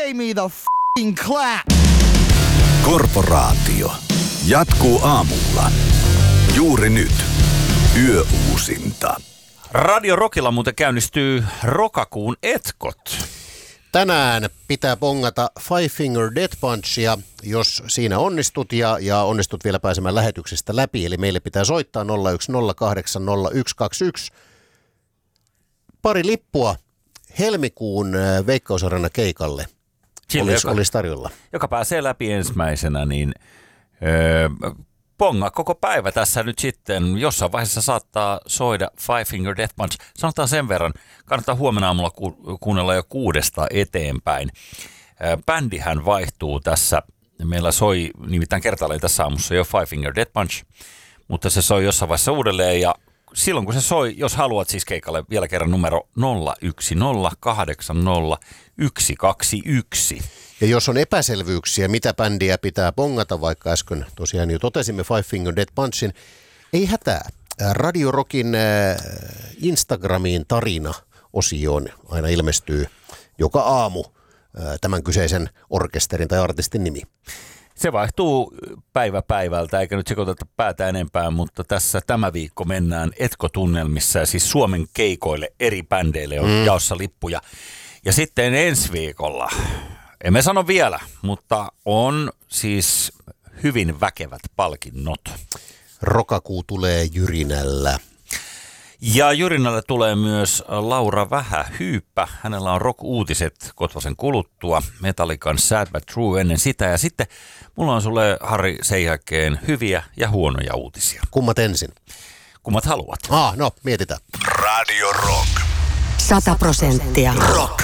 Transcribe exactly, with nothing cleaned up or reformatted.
pay me the f***ing clap. Korporaatio jatkuu aamulla. Juuri nyt. Yöuusinta. Radio Rockilla muuten käynnistyy Rokakuun etkot. Tänään pitää bongata Five Finger Death Punchia, jos siinä onnistut ja, ja onnistut vielä pääsemään lähetyksestä läpi. Eli meille pitää soittaa nolla yksi nolla kahdeksan nolla yksi kaksi yksi. Pari lippua helmikuun Veikkausarena keikalle olisi, joka, olisi tarjolla. Joka pääsee läpi ensimmäisenä, niin öö, ponga koko päivä tässä nyt sitten. Jossain vaiheessa saattaa soida Five Finger Death Punch. Sanotaan sen verran, kannattaa huomenna aamulla ku, kuunnella jo kuudesta eteenpäin. Öö, bändihän vaihtuu tässä. Meillä soi nimittäin kertaalleen tässä aamussa jo Five Finger Death Punch, mutta se soi jossain vaiheessa uudelleen ja silloin kun se soi, jos haluat siis keikalle vielä kerran numero nolla yksi nolla kahdeksan nolla yksi kaksi yksi. Ja jos on epäselvyyksiä, mitä bändiä pitää bongata, vaikka äsken tosiaan jo totesimme Five Finger Death Punchin, ei hätää. Radio Rockin Instagramiin tarina-osioon aina ilmestyy joka aamu tämän kyseisen orkesterin tai artistin nimi. Se vaihtuu päivä päivältä, eikä nyt sekoiteta päätä enempää, mutta tässä tämä viikko mennään etkotunnelmissa ja siis Suomen keikoille eri bändeille on mm. jaossa lippuja. Ja sitten ensi viikolla, emme sano vielä, mutta on siis hyvin väkevät palkinnot. Rokakuu tulee jyrinällä. Ja jyrinälle tulee myös Laura Vähähyyppä. Hänellä on rock-uutiset Kotvasen kuluttua, Metallican Sad But True ennen sitä. Ja sitten mulla on sulle, Harri, sen jälkeen hyviä ja huonoja uutisia. Kummat ensin? Kummat haluat. Ah, no, mietitään. Radio Rock. Sata prosenttia. Rock.